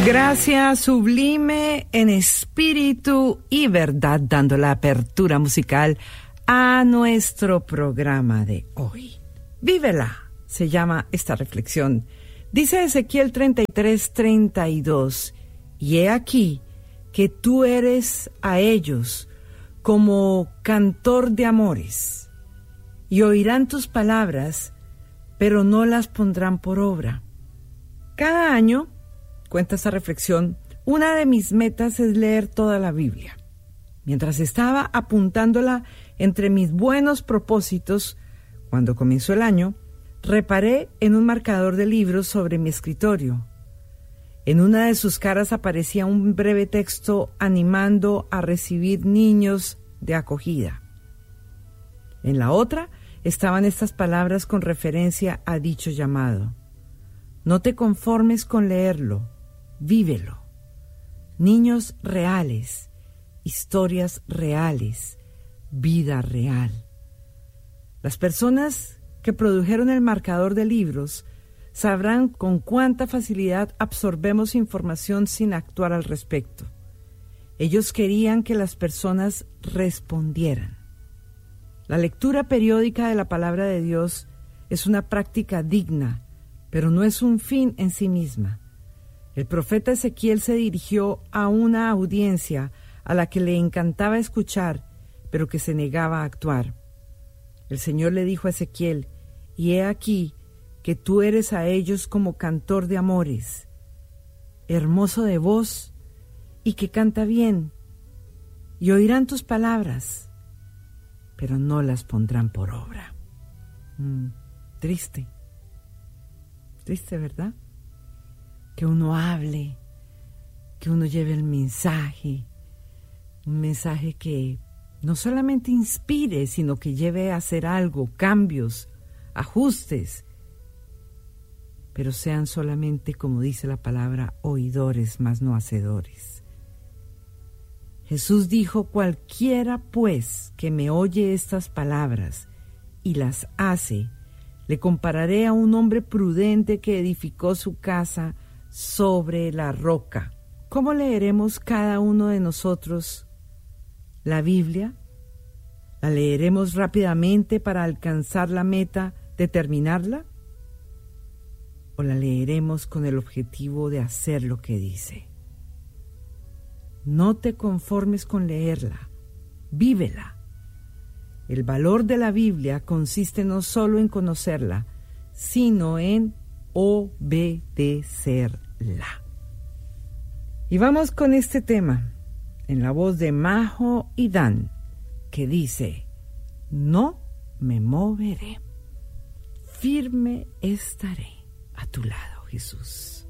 Gracia sublime en espíritu y verdad, dando la apertura musical a nuestro programa de hoy. Vívela, se llama esta reflexión. Dice Ezequiel 33:32, y he aquí que tú eres a ellos como cantor de amores, y oirán tus palabras, pero no las pondrán por obra. Cada año, cuenta esta reflexión, una de mis metas es leer toda la Biblia. Mientras estaba apuntándola entre mis buenos propósitos, cuando comenzó el año, reparé en un marcador de libros sobre mi escritorio. En una de sus caras aparecía un breve texto animando a recibir niños de acogida. En la otra estaban estas palabras con referencia a dicho llamado. No te conformes con leerlo, vívelo. Niños reales, historias reales, vida real. Las personas que produjeron el marcador de libros sabrán con cuánta facilidad absorbemos información sin actuar al respecto. Ellos querían que las personas respondieran. La lectura periódica de la palabra de Dios es una práctica digna, pero no es un fin en sí misma. El profeta Ezequiel se dirigió a una audiencia a la que le encantaba escuchar, pero que se negaba a actuar. El Señor le dijo a Ezequiel, y he aquí que tú eres a ellos como cantor de amores, hermoso de voz y que canta bien, y oirán tus palabras, pero no las pondrán por obra. Triste, ¿verdad? Que uno hable, que uno lleve el mensaje, un mensaje que no solamente inspire, sino que lleve a hacer algo, cambios, ajustes, pero sean solamente, como dice la palabra, oidores, mas no hacedores. Jesús dijo, cualquiera pues que me oye estas palabras y las hace, le compararé a un hombre prudente que edificó su casa sobre la roca. ¿Cómo leeremos cada uno de nosotros la Biblia? ¿La leeremos rápidamente para alcanzar la meta de terminarla? ¿O la leeremos con el objetivo de hacer lo que dice? No te conformes con leerla, vívela. El valor de la Biblia consiste no solo en conocerla, sino en obedecerla. Y vamos con este tema, en la voz de Majo y Dan, que dice, no me moveré, firme estaré a tu lado, Jesús.